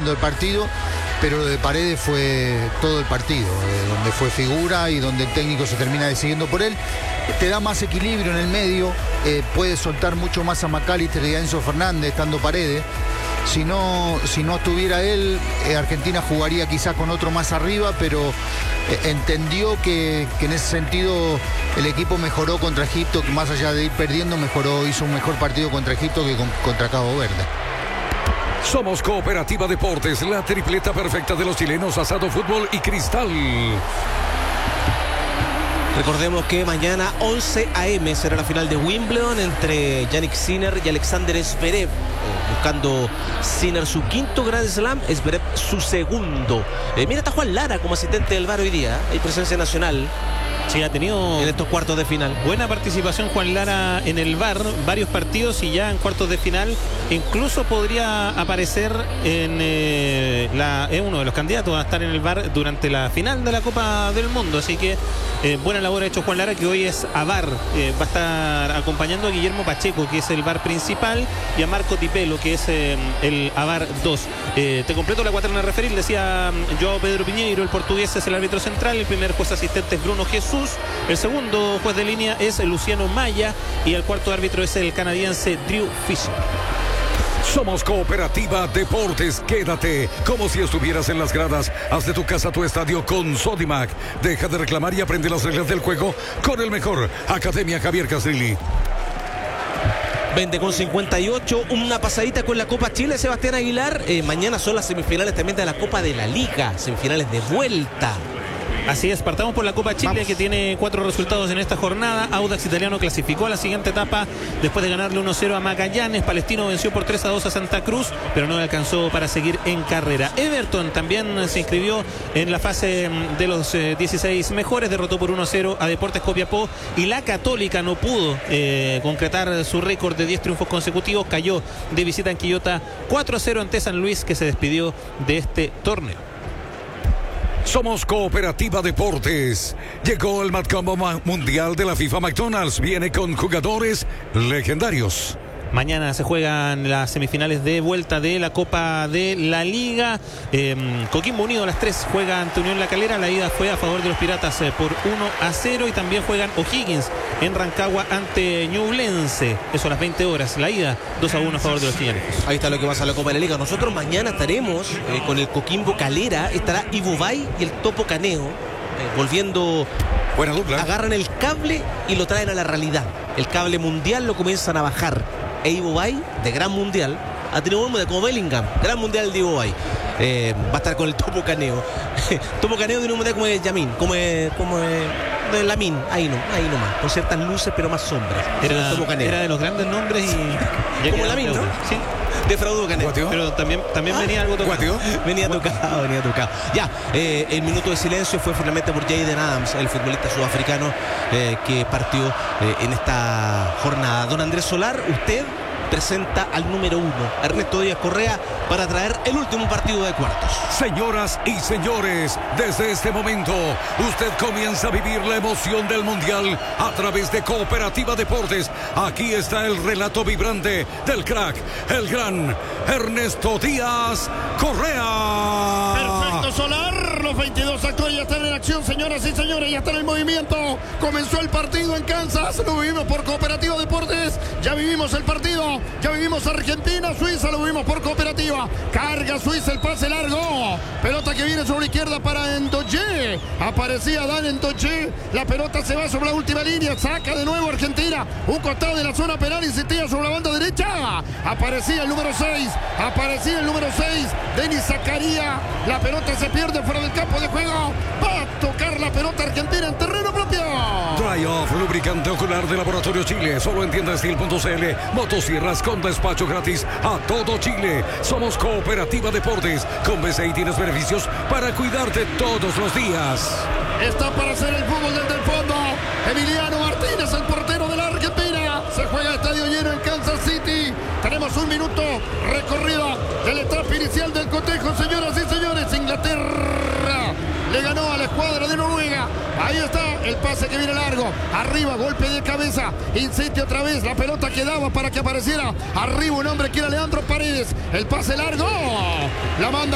viendo el partido, pero lo de Paredes fue todo el partido, donde fue figura y donde el técnico se termina decidiendo por él. Te da más equilibrio en el medio, puede soltar mucho más a McAllister y a Enzo Fernández estando Paredes. Si no estuviera él, Argentina jugaría quizás con otro más arriba, pero entendió que en ese sentido el equipo mejoró contra Egipto, que más allá de ir perdiendo, hizo un mejor partido contra Egipto que contra Cabo Verde. Somos Cooperativa Deportes, la tripleta perfecta de los chilenos, asado, fútbol y cristal. Recordemos que mañana 11 a.m. será la final de Wimbledon entre Jannik Sinner y Alexander Zverev. Buscando Sinner su quinto Grand Slam, Zverev su segundo. Mira, está Juan Lara como asistente del VAR hoy día. Hay presencia nacional. Sí, ha tenido en estos cuartos de final buena participación Juan Lara en el VAR, varios partidos y ya en cuartos de final. Incluso podría aparecer es uno de los candidatos a estar en el VAR durante la final de la Copa del Mundo. Así que buena labor ha hecho Juan Lara, que hoy es a VAR. Va a estar acompañando a Guillermo Pacheco, que es el VAR principal, y a Marco Tipelo, que es el VAR 2. Te completo la cuaterna a referir. Decía João Pedro Piñeiro, el portugués es el árbitro central. El primer juez asistente es Bruno Jesús. El segundo juez de línea es Luciano Maya. Y el cuarto árbitro es el canadiense Drew Fisher. Somos Cooperativa Deportes. Quédate como si estuvieras en las gradas. Haz de tu casa tu estadio con Sodimac. Deja de reclamar y aprende las reglas del juego con el mejor. Academia Javier Castrilli. 20:58, una pasadita con la Copa Chile, Sebastián Aguilar. Mañana son las semifinales también de la Copa de la Liga, semifinales de vuelta. Así es, partamos por la Copa Chile. Vamos. Que tiene 4 resultados en esta jornada. Audax Italiano clasificó a la siguiente etapa después de ganarle 1-0 a Magallanes. Palestino venció por 3-2 a Santa Cruz, pero no le alcanzó para seguir en carrera. Everton también se inscribió en la fase de los 16 mejores, derrotó por 1-0 a Deportes Copiapó, y la Católica no pudo concretar su récord de 10 triunfos consecutivos. Cayó de visita en Quillota 4-0 ante San Luis, que se despidió de este torneo. Somos Cooperativa Deportes. Llegó el Matcombo Mundial de la FIFA McDonald's. Viene con jugadores legendarios. Mañana se juegan las semifinales de vuelta de la Copa de la Liga. Coquimbo Unido a las 3 juega ante Unión La Calera. La ida fue a favor de los Piratas por 1-0. Y también juegan O'Higgins en Rancagua ante Ñublense. Eso a las 20 horas. La ida 2-1 a favor de los Chiñanejos. Ahí está lo que pasa a la Copa de la Liga. Nosotros mañana estaremos con el Coquimbo Calera. Estará Ivo Bay y el Topo Caneo volviendo. Buena dupla. Agarran el cable y lo traen a la realidad. El cable mundial lo comienzan a bajar. Ivo Bay, de Gran Mundial, ha tenido un mundial como Bellingham, Gran Mundial de Ivo Bay. Va a estar con el Topo Caneo. Topo Caneo tiene un mundial como de Yamin, como de Lamin, ahí nomás, con ciertas luces pero más sombras. Era de los grandes nombres y como Lamin, ¿no? Sí. Defraudó Caneo. Pero también venía algo tocado. Venía tocado. Ya, el minuto de silencio fue finalmente por Jayden Adams, el futbolista sudafricano que partió en esta jornada. Don Andrés Solar, usted presenta al número 1, Ernesto Díaz Correa, para traer el último partido de cuartos. Señoras y señores, desde este momento usted comienza a vivir la emoción del Mundial a través de Cooperativa Deportes. Aquí está el relato vibrante del crack, el gran Ernesto Díaz Correa. Perfecto, Solar. Los 22 actores ya están en acción, señoras y señores, ya están en movimiento. Comenzó el partido en Kansas, lo vivimos por Cooperativa Deportes. Ya vivimos el partido, ya vivimos Argentina, Suiza, lo vivimos por Cooperativa. Carga Suiza, el pase largo. Pelota que viene sobre la izquierda para Endoche. Aparecía Dan Endoche. La pelota se va sobre la última línea. Saca de nuevo Argentina. Un costado de la zona penal, insistía sobre la banda derecha. Aparecía el número 6. Denis Zakaria. La pelota se pierde fuera del campo de juego. Va a tocar la pelota Argentina en terreno propio. Dry Off, lubricante ocular de Laboratorio Chile. Solo en tiendastil.cl. Motosierras con despacho gratis a todo Chile. Somos Cooperativa Deportes. Con BCI tienes beneficios para cuidarte todos los días. Está para hacer el fútbol desde el fondo. Emiliano Martínez, el portero de la Argentina. Se juega estadio lleno en Kansas City. Tenemos un minuto recorrido de la etapa inicial del cotejo, señoras y señores. Inglaterra le ganó a la escuadra de Noruega. Ahí está el pase que viene largo. Arriba, golpe de cabeza. Insiste otra vez. La pelota quedaba para que apareciera arriba un hombre que era Leandro Paredes. El pase largo. La manda